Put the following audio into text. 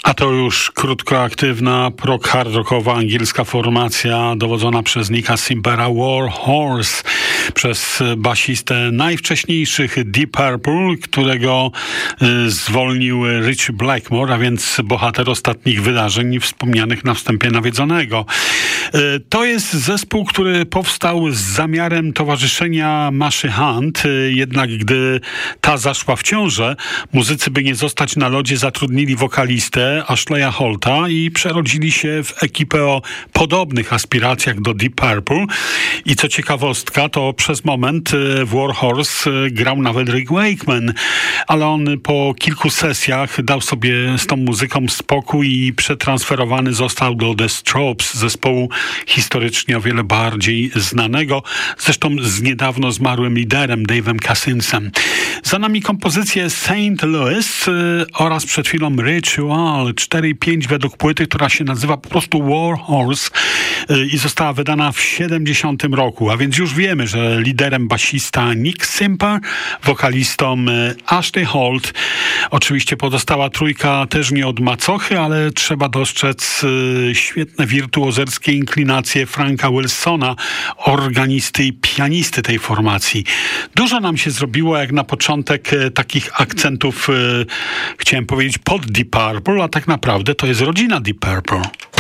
A to już krótkoaktywna, prog-hard rockowa angielska formacja dowodzona przez Nicka Simpera War Horse, przez basistę najwcześniejszych Deep Purple, którego zwolnił Ritchie Blackmore, a więc bohater ostatnich wydarzeń wspomnianych na wstępie nawiedzonego. To jest zespół, który powstał z zamiarem towarzyszenia Maszy Hunt, jednak gdy ta zaszła w ciążę, muzycy, by nie zostać na lodzie, zatrudnili wokalistę Ashleya Holta i przerodzili się w ekipę o podobnych aspiracjach do Deep Purple. I co ciekawostka, to przez moment w War Horse grał nawet Rick Wakeman, ale on po kilku sesjach dał sobie z tą muzyką spokój i przetransferowany został do The Stropes, zespołu historycznie o wiele bardziej znanego, zresztą z niedawno zmarłym liderem Dave'em Kassinsem. Za nami kompozycje St. Louis oraz przed chwilą Ritual 4:5 według płyty, która się nazywa po prostu War Horse i została wydana w 70 roku, a więc już wiemy, że liderem basista Nick Simper, wokalistą Ashley Holt. Oczywiście pozostała trójka też nie od macochy, ale trzeba dostrzec świetne wirtuozerskie inklinacje Franka Wilsona, organisty i pianisty tej formacji. Dużo nam się zrobiło jak na początek takich akcentów, chciałem powiedzieć pod Deep Purple, a tak naprawdę to jest rodzina Deep Purple.